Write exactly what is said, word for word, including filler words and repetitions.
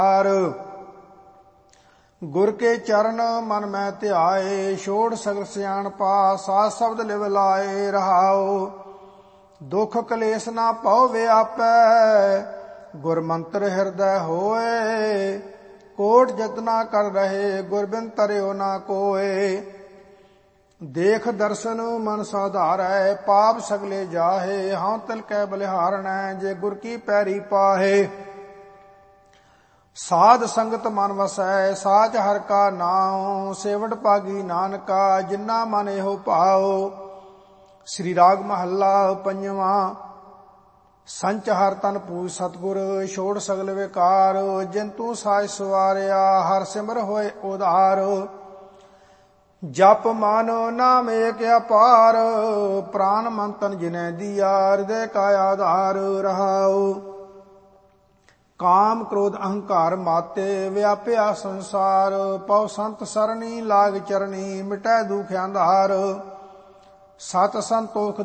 ਗੁਰ ਕੇ ਚਰਨ ਮਨ ਮੈਂ ਧਿਆਏ, ਛੋੜ ਸਗਲ ਸਿਆਣਪਾ ਸਾਧ ਸ਼ਬਦ ਲਿਵ ਲਾਏ। ਰਹਾਉ ਦੁਖ ਕਲੇਸ਼ ਨਾ ਭਉ ਵਿਆਪੈ, ਗੁਰ ਮੰਤਰ ਹਿਰਦੈ ਹੋਏ। ਕੋਟ ਜਤਨਾ ਕਰ ਰਹੇ, ਗੁਰ ਬਿਨ ਤਰਿਓ ਨਾ ਕੋਏ। ਦੇਖ ਦਰਸ਼ਨ ਮਨ ਸਾਧਾਰੈ, ਪਾਪ ਸਗਲੇ ਜਾਹੇ। ਹਉ ਤਿਲ ਕੈ ਬਲਿਹਾਰਣੈ, ਜੇ ਗੁਰ ਕੀ ਪੈਰੀ ਪਾਹੇ। ਸਾਧ ਸੰਗਤ ਮਨ ਵਸੈ, ਸਾਚ ਹਰਿ ਕਾ ਨਾਉ। ਸੇਵਟ ਪਾਗੀ ਨਾਨਕਾ, ਜਿਨਾ ਮਨ ਇਹੋ ਭਾਉ। ਸ੍ਰੀ ਰਾਗ ਮਹੱਲਾ ਪੰਜਵਾਂ। ਸੰਚ ਹਰ ਤਨ ਪੂਜ ਸਤਿਗੁਰ, ਛੋੜ ਸਗਲ ਵਿਕਾਰ। ਜਿਨ ਤੂੰ ਸਾਜ ਸਵਾਰਿਆ, ਹਰ ਸਿਮਰ ਹੋਏ ਉਧਾਰ। ਜਪ ਮਨ ਨਾਮ ਏਕ ਅਪਾਰ, ਪ੍ਰਾਨ ਮਨ ਤਨ ਜਿਨੈ ਦੀਆ। ਹਿਰਦੈ ਕਾ ਆਧਾਰ। ਰਹਾਉ ਕਾਮ ਕ੍ਰੋਧ ਅਹੰਕਾਰ ਮਾਤੇ, ਵਿਆਪਿਆ ਸੰਸਾਰ। ਪਉ ਸੰਤ ਸਰਣੀ ਲਾਗ ਚਰਣੀ, ਮਿਟੈ ਦੁਖ ਅੰਧਾਰ। ਸਤ ਸੰਤੋਖ